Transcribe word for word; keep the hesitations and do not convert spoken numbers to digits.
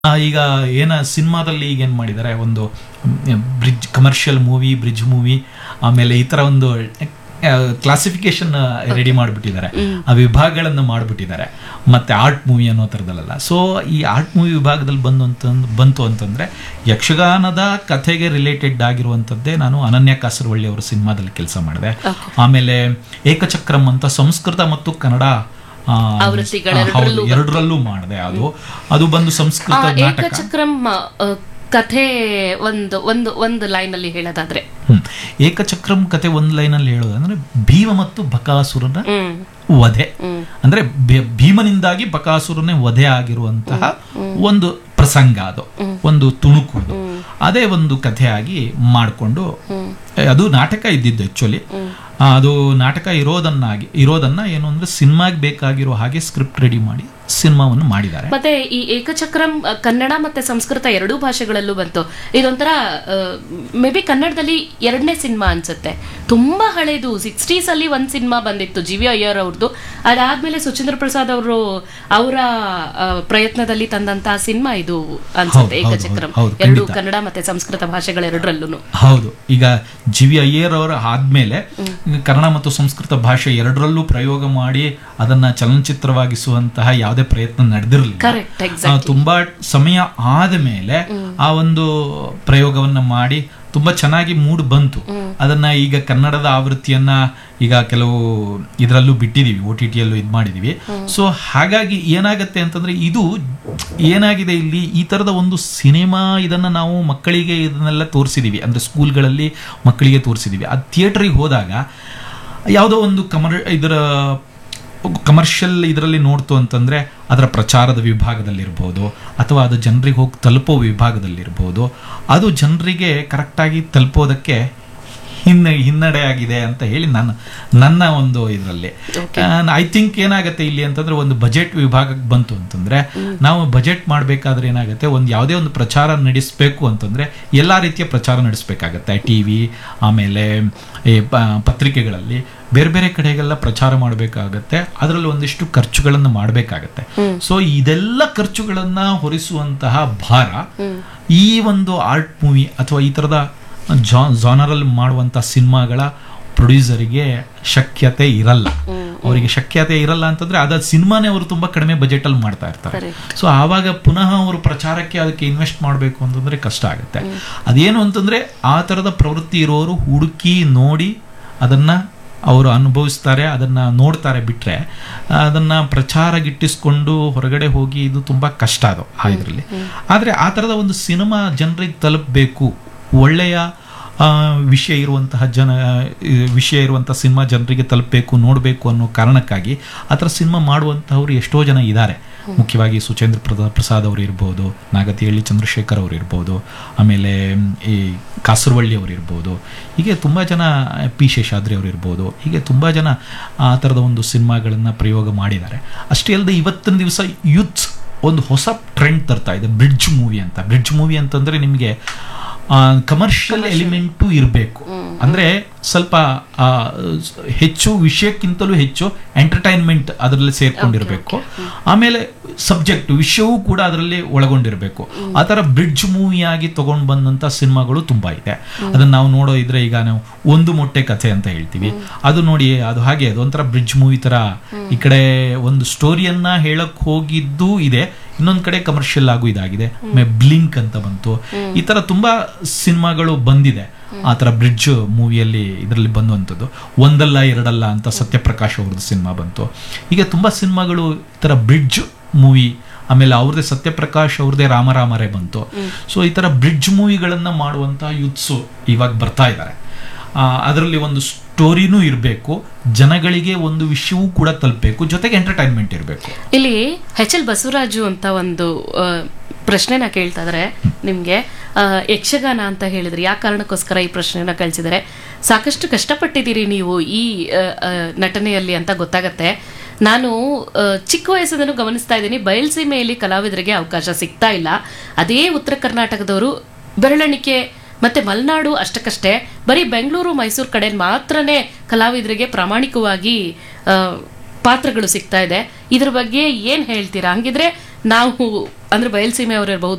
ಆ, ಈಗ ಏನ ಸಿನಿಮಾದಲ್ಲಿ ಈಗ ಏನು ಮಾಡಿದ್ದಾರೆ, ಒಂದು bridge commercial movie, bridge movie, ಆಮೇಲೆ ಈ ಥರ ಒಂದು ಕ್ಲಾಸಿಫಿಕೇಶನ್ ರೆಡಿ ಮಾಡಿಬಿಟ್ಟಿದ್ದಾರೆ, ಆ ವಿಭಾಗಗಳನ್ನು ಮಾಡಿಬಿಟ್ಟಿದ್ದಾರೆ. ಮತ್ತು ಆರ್ಟ್ ಮೂವಿ ಅನ್ನೋ ಥರದಲ್ಲ. ಸೊ ಈ ಆರ್ಟ್ ಮೂವಿ ವಿಭಾಗದಲ್ಲಿ ಬಂದು ಅಂತಂದು ಬಂತು ಅಂತಂದರೆ ಯಕ್ಷಗಾನದ ಕಥೆಗೆ ರಿಲೇಟೆಡ್ ಆಗಿರುವಂಥದ್ದೇ ನಾನು ಅನನ್ಯ ಕಾಸರವಳ್ಳಿ ಅವರ ಸಿನಿಮಾದಲ್ಲಿ ಕೆಲಸ ಮಾಡಿದೆ. ಆಮೇಲೆ ಏಕಚಕ್ರಂ ಅಂತ ಸಂಸ್ಕೃತ ಮತ್ತು ಕನ್ನಡ ಎರಡರಲ್ಲೂ ಮಾಡಿದೆ. ಅದು ಅದು ಬಂದು ಸಂಸ್ಕೃತ ನಾಟಕ. ಏಕಚಕ್ರಂ ಕಥೆ ಒಂದು ಒಂದು ಒಂದು ಲೈನ್ ಅಲ್ಲಿ ಹೇಳೋದಾದ್ರೆ, ಹ್ಮ್ ಏಕಚಕ್ರಂ ಕಥೆ ಒಂದು ಲೈನ್ ಅಲ್ಲಿ ಹೇಳೋದಂದ್ರೆ ಭೀಮ ಮತ್ತು ಬಕಾಸುರನ ವಧೆ. ಅಂದ್ರೆ ಭೀಮನಿಂದಾಗಿ ಬಕಾಸುರನೇ ವಧೆ ಆಗಿರುವಂತಹ ಒಂದು ಪ್ರಸಂಗ, ಅದು ಒಂದು ತುಣುಕು. ಅದೇ ಒಂದು ಕಥೆಯಾಗಿ ಮಾಡಿಕೊಂಡು, ಅದು ನಾಟಕ ಇದ್ದಿದ್ದು ಆಕ್ಚುಲಿ. ಅದು ನಾಟಕ ಇರೋದನ್ನಾಗಿ ಇರೋದನ್ನ ಏನು ಅಂದ್ರೆ ಸಿನಿಮಾಗೆ ಬೇಕಾಗಿರೋ ಹಾಗೆ ಸ್ಕ್ರಿಪ್ಟ್ ರೆಡಿ ಮಾಡಿ ಸಿನಿಮಾವನ್ನು ಮಾಡಿದ್ದಾರೆ. ಮತ್ತೆ ಈ ಏಕಚಕ್ರಂ ಕನ್ನಡ ಮತ್ತೆ ಸಂಸ್ಕೃತ ಎರಡೂ ಭಾಷೆಗಳಲ್ಲೂ ಬಂತು. ಇದೊಂಥರ ಮೇ ಬಿ ಕನ್ನಡದಲ್ಲಿ ಎರಡನೇ ಸಿನಿಮಾ ಅನ್ಸುತ್ತೆ. ತುಂಬಾ ಹಳೇದು, ಸಿಕ್ಸ್ಟೀಸ್ ಅಲ್ಲಿ ಒಂದ್ ಸಿನಿಮಾ ಬಂದಿತ್ತು ಜಿ ವಿ ಅಯ್ಯರ್ ಅವ್ರದ್ದು. ಅದಾದ್ಮೇಲೆ ಸುಚೇಂದ್ರ ಪ್ರಸಾದ್ ಅವರು ಅವರ ಪ್ರಯತ್ನದಲ್ಲಿ ತಂದಂತಹ ಸಿನಿಮಾ ಇದು ಅನ್ಸುತ್ತೆ, ಏಕಚಕ್ರಂ. ಎರಡು ಕನ್ನಡ ಮತ್ತೆ ಸಂಸ್ಕೃತ ಭಾಷೆಗಳೆರಡರಲ್ಲೂ. ಹೌದು. ಈಗ ಜಿ ವಿ ಅಯ್ಯರ್ ಅವರ ಆದ್ಮೇಲೆ ಕನ್ನಡ ಮತ್ತು ಸಂಸ್ಕೃತ ಭಾಷೆ ಎರಡರಲ್ಲೂ ಪ್ರಯೋಗ ಮಾಡಿ ಅದನ್ನ ಚಲನಚಿತ್ರವಾಗಿಸುವಂತಹ ಯಾವುದೇ ಪ್ರಯತ್ನ ನಡೆದಿರಲಿಲ್ಲ. ತುಂಬಾ ಸಮಯ ಆದ ಮೇಲೆ ಆ ಒಂದು ಪ್ರಯೋಗವನ್ನ ಮಾಡಿ ತುಂಬಾ ಚೆನ್ನಾಗಿ ಮೂಡ್ ಬಂತು. ಅದನ್ನ ಈಗ ಕನ್ನಡದ ಆವೃತ್ತಿಯನ್ನ ಈಗ ಕೆಲವು ಇದರಲ್ಲೂ ಬಿಟ್ಟಿದೀವಿ, ಓ ಟಿ ಟಿಯಲ್ಲೂ ಇದು ಮಾಡಿದೀವಿ. ಸೊ ಹಾಗಾಗಿ ಏನಾಗತ್ತೆ ಅಂತಂದ್ರೆ, ಇದು ಏನಾಗಿದೆ ಇಲ್ಲಿ, ಈ ತರದ ಒಂದು ಸಿನಿಮಾ ಇದನ್ನ ನಾವು ಮಕ್ಕಳಿಗೆ ಇದನ್ನೆಲ್ಲ ತೋರಿಸಿದೀವಿ, ಅಂದ್ರೆ ಸ್ಕೂಲ್ಗಳಲ್ಲಿ ಮಕ್ಕಳಿಗೆ ತೋರಿಸಿದೀವಿ. ಅದು ಥಿಯೇಟರ್ಗೆ ಹೋದಾಗ ಯಾವುದೋ ಒಂದು ಕಮರ್ ಇದರ ಕಮರ್ಷಿಯಲ್ ಇದರಲ್ಲಿ ನೋಡ್ತು ಅಂತಂದ್ರೆ ಅದರ ಪ್ರಚಾರದ ವಿಭಾಗದಲ್ಲಿರ್ಬೋದು, ಅಥವಾ ಅದು ಜನರಿಗೆ ಹೋಗಿ ತಲುಪೋ ವಿಭಾಗದಲ್ಲಿರ್ಬೋದು, ಅದು ಜನರಿಗೆ ಕರೆಕ್ಟಾಗಿ ತಲುಪೋದಕ್ಕೆ ಹಿನ್ನ ಹಿನ್ನಡೆ ಆಗಿದೆ ಅಂತ ಹೇಳಿ ನಾನು ನನ್ನ ಒಂದು ಇದರಲ್ಲಿ ಐ ಥಿಂಕ್ ಏನಾಗುತ್ತೆ ಇಲ್ಲಿ ಅಂತಂದ್ರೆ, ಒಂದು ಬಜೆಟ್ ವಿಭಾಗಕ್ಕೆ ಬಂತು ಅಂತಂದ್ರೆ ನಾವು ಬಜೆಟ್ ಮಾಡಬೇಕಾದ್ರೆ ಏನಾಗುತ್ತೆ, ಒಂದು ಯಾವುದೇ ಒಂದು ಪ್ರಚಾರ ನಡೆಸಬೇಕು ಅಂತಂದ್ರೆ ಎಲ್ಲಾ ರೀತಿಯ ಪ್ರಚಾರ ನಡೆಸಬೇಕಾಗತ್ತೆ. ಟಿ ವಿ, ಆಮೇಲೆ ಪತ್ರಿಕೆಗಳಲ್ಲಿ ಬೇರೆ ಬೇರೆ ಕಡೆಗೆಲ್ಲ ಪ್ರಚಾರ ಮಾಡಬೇಕಾಗತ್ತೆ. ಅದರಲ್ಲಿ ಒಂದಿಷ್ಟು ಖರ್ಚುಗಳನ್ನು ಮಾಡಬೇಕಾಗತ್ತೆ. ಸೊ ಇದೆಲ್ಲ ಖರ್ಚುಗಳನ್ನ ಹೊರಿಸುವಂತಹ ಭಾರ ಈ ಒಂದು ಆರ್ಟ್ ಮೂವಿ ಅಥವಾ ಈ ತರದ ಜಾನರಲ್ಲಿ ಮಾಡುವಂತ ಸಿನಿಮಾಗಳ ಪ್ರೊಡ್ಯೂಸರಿಗೆ ಶಕ್ಯತೆ ಇರಲ್ಲ. ಅವರಿಗೆ ಶಕ್ಯತೆ ಇರಲ್ಲ ಅಂತಂದ್ರೆ ಅದ ಸಿನಿಮಾನೇ ಅವರು ತುಂಬಾ ಕಡಿಮೆ ಬಜೆಟ್ ಅಲ್ಲಿ ಮಾಡ್ತಾ ಇರ್ತಾರೆ. ಸೊ ಆವಾಗ ಪುನಃ ಅವರು ಪ್ರಚಾರಕ್ಕೆ ಅದಕ್ಕೆ ಇನ್ವೆಸ್ಟ್ ಮಾಡಬೇಕು ಅಂತಂದ್ರೆ ಕಷ್ಟ ಆಗುತ್ತೆ. ಅದೇನು ಅಂತಂದ್ರೆ, ಆ ತರದ ಪ್ರವೃತ್ತಿ ಇರೋರು ಹುಡುಕಿ ನೋಡಿ ಅದನ್ನ ಅವರು ಅನುಭವಿಸ್ತಾರೆ, ಅದನ್ನ ನೋಡ್ತಾರೆ. ಬಿಟ್ರೆ ಅದನ್ನ ಪ್ರಚಾರ ಗಿಟ್ಟಿಸ್ಕೊಂಡು ಹೊರಗಡೆ ಹೋಗಿ ಇದು ತುಂಬಾ ಕಷ್ಟ ಅದು ಆ ಇದರಲ್ಲಿ. ಆದ್ರೆ ಆ ತರದ ಒಂದು ಸಿನಿಮಾ ಜನರಿಗೆ ತಲುಪಬೇಕು, ಒಳ್ಳೆಯ ವಿಷಯ ಇರುವಂತಹ ಜನ ವಿಷಯ ಇರುವಂತಹ ಸಿನಿಮಾ ಜನರಿಗೆ ತಲುಪಬೇಕು, ನೋಡಬೇಕು ಅನ್ನೋ ಕಾರಣಕ್ಕಾಗಿ ಆ ಥರ ಸಿನಿಮಾ ಮಾಡುವಂತಹವ್ರು ಎಷ್ಟೋ ಜನ ಇದ್ದಾರೆ. ಮುಖ್ಯವಾಗಿ ಸುಚೇಂದ್ರ ಪ್ರಸಾದ್ ಅವರು ಇರ್ಬೋದು, ನಾಗತಿಹಳ್ಳಿ ಚಂದ್ರಶೇಖರ್ ಅವರು ಇರ್ಬೋದು, ಆಮೇಲೆ ಈ ಕಾಸರವಳ್ಳಿ ಅವರು ಇರ್ಬೋದು, ಹೀಗೆ ತುಂಬ ಜನ, ಪಿ ಶೇಷಾದ್ರಿ ಅವರು ಇರ್ಬೋದು, ಹೀಗೆ ತುಂಬ ಜನ ಆ ಥರದ ಒಂದು ಸಿನಿಮಾಗಳನ್ನು ಪ್ರಯೋಗ ಮಾಡಿದ್ದಾರೆ. ಅಷ್ಟೇ ಅಲ್ಲದೆ ಇವತ್ತಿನ ದಿವಸ ಯೂತ್ ಒಂದು ಹೊಸ ಟ್ರೆಂಡ್ ತರ್ತಾ ಇದೆ, ಬ್ರಿಡ್ಜ್ ಮೂವಿ ಅಂತ. ಬ್ರಿಡ್ಜ್ ಮೂವಿ ಅಂತಂದರೆ ನಿಮಗೆ ಕಮರ್ಷಿಯಲ್ ಎಲಿಮೆಂಟು ಇರಬೇಕು, ಅಂದ್ರೆ ಸ್ವಲ್ಪ ಹೆಚ್ಚು ವಿಷಯಕ್ಕಿಂತಲೂ ಹೆಚ್ಚು ಎಂಟರ್ಟೈನ್ಮೆಂಟ್ ಅದರಲ್ಲಿ ಸೇರ್ಕೊಂಡಿರ್ಬೇಕು. ಆಮೇಲೆ ಸಬ್ಜೆಕ್ಟ್ ವಿಷಯವೂ ಕೂಡ ಅದರಲ್ಲಿ ಒಳಗೊಂಡಿರಬೇಕು. ಆ ಥರ ಬ್ರಿಡ್ಜ್ ಮೂವಿಯಾಗಿ ತಗೊಂಡು ಬಂದಂಥ ಸಿನಿಮಾಗಳು ತುಂಬಾ ಇದೆ. ಅದನ್ನ ನಾವು ನೋಡೋ ಇದ್ರೆ, ಈಗ ನಾವು ಒಂದು ಮೊಟ್ಟೆ ಕಥೆ ಅಂತ ಹೇಳ್ತೀವಿ, ಅದು ನೋಡಿ, ಅದು ಹಾಗೆ ಅದೊಂಥರ ಬ್ರಿಡ್ಜ್ ಮೂವಿ ತರ. ಈ ಕಡೆ ಒಂದು ಸ್ಟೋರಿಯನ್ನ ಹೇಳಕ್ ಹೋಗಿದ್ದು ಇದೆ, ಇನ್ನೊಂದ್ ಕಡೆ ಕಮರ್ಷಿಯಲ್ ಆಗು ಇದಾಗಿದೆ. ಬ್ಲಿಂಕ್ ಅಂತ ಬಂತು. ಈ ತರ ತುಂಬಾ ಸಿನಿಮಾಗಳು ಬಂದಿದೆ ಆ ತರ ಬ್ರಿಡ್ಜ್ ಮೂವಿಯಲ್ಲಿ ಇದರಲ್ಲಿ ಬಂದುವಂಥದ್ದು. ಒಂದಲ್ಲ ಎರಡಲ್ಲ ಅಂತ ಸತ್ಯಪ್ರಕಾಶ್ ಅವ್ರದ್ದು ಸಿನಿಮಾ ಬಂತು. ಹೀಗೆ ತುಂಬಾ ಸಿನಿಮಾಗಳು ಈ ತರ ಬ್ರಿಡ್ಜ್ ಮೂವಿ, ಆಮೇಲೆ ಅವ್ರದೇ ಸತ್ಯಪ್ರಕಾಶ್ ಅವ್ರದೇ ರಾಮರಾಮರೇ ಬಂತು. ಸೊ ಈ ತರ ಬ್ರಿಡ್ಜ್ ಮೂವಿಗಳನ್ನ ಮಾಡುವಂತ ಯೂತ್ಸು ಇವಾಗ ಬರ್ತಾ ಇದ್ದಾರೆ. ಅದರಲ್ಲಿ ಒಂದು ಸ್ಟೋರಿನೂ ಇರಬೇಕು, ಜನಗಳಿಗೆ ಒಂದು ವಿಷಯವೂ ಕೂಡ ತಲುಪಬೇಕು, ಜೊತೆಗೆ ಎಂಟರ್ಟೈನ್ಮೆಂಟ್ ಇರಬೇಕು. ಇಲ್ಲಿ ಎಚ್ ಎಲ್ ಬಸವರಾಜು ಅಂತ ಒಂದು ಪ್ರಶ್ನೆನ ಕೇಳ್ತಾ ಇದಾರೆ ನಿಮ್ಗೆ. ಯಕ್ಷಗಾನ ಅಂತ ಹೇಳಿದ್ರೆ ಯಾವ ಕಾರಣಕ್ಕೋಸ್ಕರ ಈ ಪ್ರಶ್ನೆನ ಕಳಿಸಿದರೆ, ಸಾಕಷ್ಟು ಕಷ್ಟಪಟ್ಟಿದ್ದೀರಿ ನೀವು ಈ ನಟನೆಯಲ್ಲಿ ಅಂತ ಗೊತ್ತಾಗತ್ತೆ. ನಾನು ಚಿಕ್ಕ ವಯಸ್ಸನ್ನು ಗಮನಿಸ್ತಾ ಇದ್ದೀನಿ, ಬಯಲ್ಸೀಮೆಯಲ್ಲಿ ಕಲಾವಿದರಿಗೆ ಅವಕಾಶ ಸಿಗ್ತಾ ಇಲ್ಲ. ಅದೇ ಉತ್ತರ ಕರ್ನಾಟಕದವರು ಬೆರಳೆಣಿಕೆ, ಮತ್ತೆ ಮಲೆನಾಡು ಅಷ್ಟಕ್ಕಷ್ಟೇ, ಬರೀ ಬೆಂಗಳೂರು ಮೈಸೂರು ಕಡೆ ಮಾತ್ರನೇ ಕಲಾವಿದರಿಗೆ ಪ್ರಾಮಾಣಿಕವಾಗಿ ಪಾತ್ರಗಳು ಸಿಗ್ತಾ ಇದೆ. ಇದ್ರ ಬಗ್ಗೆ ಏನ್ ಹೇಳ್ತೀರಾ? ಹಂಗಿದ್ರೆ ನಾವು ಅಂದ್ರೆ ಬಯಲ್ಸೀಮೆ ಅವ್ರು ಇರಬಹುದು